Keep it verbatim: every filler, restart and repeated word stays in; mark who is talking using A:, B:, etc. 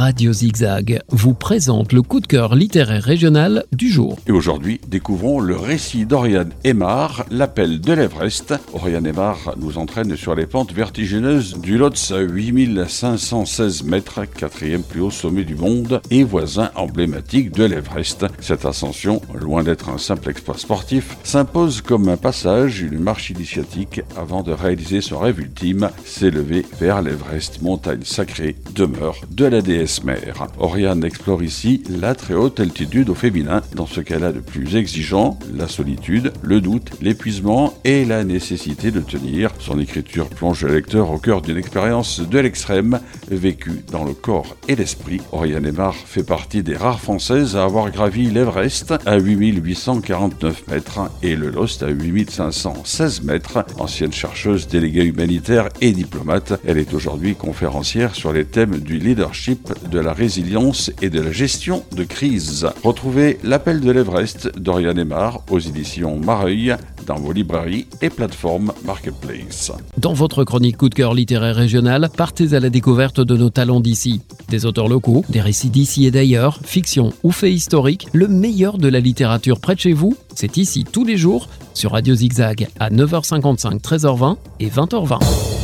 A: Radio Zigzag vous présente le coup de cœur littéraire régional du jour.
B: Et aujourd'hui, découvrons le récit d'Oriane Aymar, L'appel de l'Everest. Oriane Aymar nous entraîne sur les pentes vertigineuses du Lhotse à huit mille cinq cent seize mètres, quatrième plus haut sommet du monde et voisin emblématique de l'Everest. Cette ascension, loin d'être un simple exploit sportif, s'impose comme un passage, une marche initiatique avant de réaliser son rêve ultime, s'élever vers l'Everest, montagne sacrée, demeure de la déesse mère. Oriane explore ici la très haute altitude au féminin, dans ce qu'elle a de plus exigeant, la solitude, le doute, l'épuisement et la nécessité de tenir. Son écriture plonge le lecteur au cœur d'une expérience de l'extrême, vécue dans le corps et l'esprit. Oriane Aymar fait partie des rares Françaises à avoir gravi l'Everest à huit mille huit cent quarante-neuf mètres et le Lhotse à huit mille cinq cent seize mètres. Ancienne chercheuse, déléguée humanitaire et diplomate, elle est aujourd'hui conférencière sur les thèmes du leadership, de la résilience et de la gestion de crise. Retrouvez L'appel de l'Everest d'Oriane Aymar aux éditions Mareuil dans vos librairies et plateformes Marketplace.
A: Dans votre chronique coup de cœur littéraire régional, partez à la découverte de nos talents d'ici. Des auteurs locaux, des récits d'ici et d'ailleurs, fiction ou faits historiques, le meilleur de la littérature près de chez vous, c'est ici tous les jours sur Radio Zigzag à neuf heures cinquante-cinq, treize heures vingt et vingt heures vingt.